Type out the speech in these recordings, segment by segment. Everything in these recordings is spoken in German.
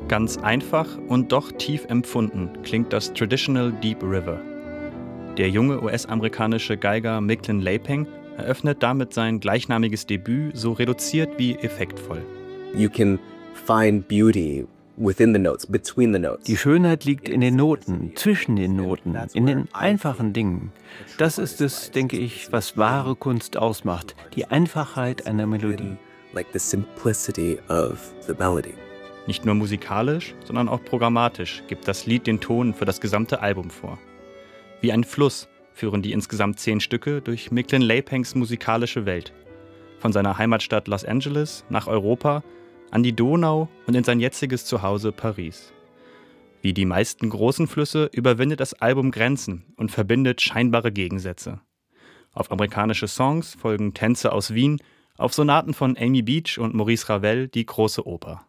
Ganz einfach und doch tief empfunden klingt das Traditional Deep River. Der junge US-amerikanische Geiger Micklin Leipeng eröffnet damit sein gleichnamiges Debüt so reduziert wie effektvoll. You can find beauty within the notes, between the notes. Die Schönheit liegt in den Noten, zwischen den Noten, in den einfachen Dingen. Das ist es, denke ich, was wahre Kunst ausmacht, die Einfachheit einer Melodie. Like the simplicity of the melody. Nicht nur musikalisch, sondern auch programmatisch gibt das Lied den Ton für das gesamte Album vor. Wie ein Fluss führen die insgesamt 10 Stücke durch Micklin Leipengs musikalische Welt. Von seiner Heimatstadt Los Angeles nach Europa, an die Donau und in sein jetziges Zuhause Paris. Wie die meisten großen Flüsse überwindet das Album Grenzen und verbindet scheinbare Gegensätze. Auf amerikanische Songs folgen Tänze aus Wien, auf Sonaten von Amy Beach und Maurice Ravel die große Oper.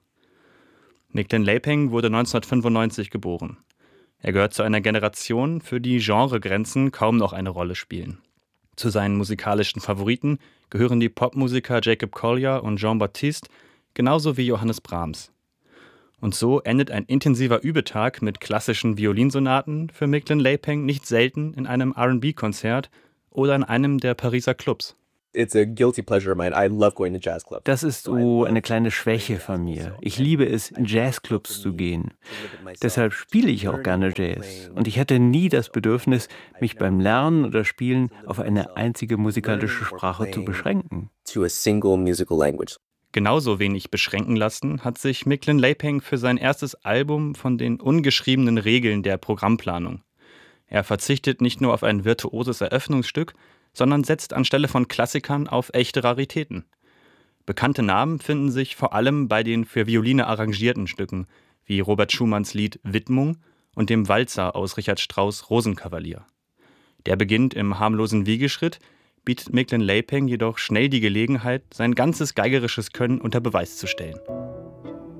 Micklin Leipeng wurde 1995 geboren. Er gehört zu einer Generation, für die Genregrenzen kaum noch eine Rolle spielen. Zu seinen musikalischen Favoriten gehören die Popmusiker Jacob Collier und Jean-Baptiste, genauso wie Johannes Brahms. Und so endet ein intensiver Übetag mit klassischen Violinsonaten für Micklin Leipeng nicht selten in einem R&B-Konzert oder in einem der Pariser Clubs. It's a guilty pleasure of mine. I love going to jazz clubs. Das ist so eine kleine Schwäche von mir. Ich liebe es, in Jazzclubs zu gehen. Deshalb spiele ich auch gerne Jazz. Und ich hatte nie das Bedürfnis, mich beim Lernen oder Spielen auf eine einzige musikalische Sprache zu beschränken. To a single musical language. Genauso wenig beschränken lassen hat sich Micklin Leipeng für sein erstes Album von den ungeschriebenen Regeln der Programmplanung. Er verzichtet nicht nur auf ein virtuoses Eröffnungsstück, sondern setzt anstelle von Klassikern auf echte Raritäten. Bekannte Namen finden sich vor allem bei den für Violine arrangierten Stücken, wie Robert Schumanns Lied Widmung und dem Walzer aus Richard Strauss' Rosenkavalier. Der beginnt im harmlosen Wiegeschritt, bietet Micklin Leipeng jedoch schnell die Gelegenheit, sein ganzes geigerisches Können unter Beweis zu stellen.